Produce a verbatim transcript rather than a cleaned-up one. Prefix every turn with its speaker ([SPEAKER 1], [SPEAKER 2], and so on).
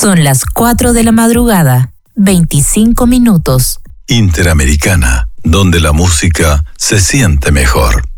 [SPEAKER 1] Son las cuatro de la madrugada, veinticinco minutos.
[SPEAKER 2] Interamericana, donde la música se siente mejor.